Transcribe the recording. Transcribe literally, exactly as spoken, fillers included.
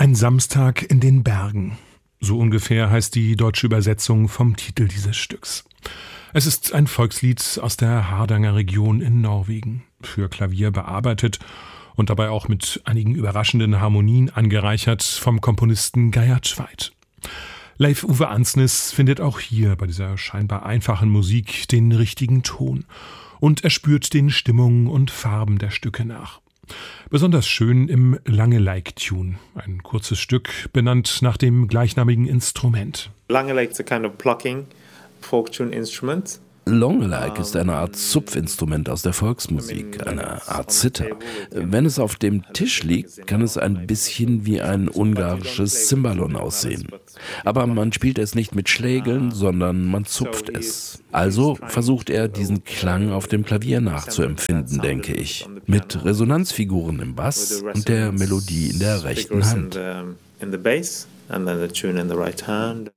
Ein Samstag in den Bergen. So ungefähr heißt die deutsche Übersetzung vom Titel dieses Stücks. Es ist ein Volkslied aus der Hardanger Region in Norwegen, für Klavier bearbeitet und dabei auch mit einigen überraschenden Harmonien angereichert vom Komponisten Geiert Schweid. Leif Uwe Ansnes findet auch hier bei dieser scheinbar einfachen Musik den richtigen Ton und er spürt den Stimmungen und Farben der Stücke nach. Besonders schön im Lange-like-Tune, ein kurzes Stück, benannt nach dem gleichnamigen Instrument. Lange-like is a kind of plucking folk tune instrument. Longelike ist eine Art Zupfinstrument aus der Volksmusik, eine Art Zither. Wenn es auf dem Tisch liegt, kann es ein bisschen wie ein ungarisches Cimbalom aussehen. Aber man spielt es nicht mit Schlägeln, sondern man zupft es. Also versucht er, diesen Klang auf dem Klavier nachzuempfinden, denke ich. Mit Resonanzfiguren im Bass und der Melodie in der rechten Hand.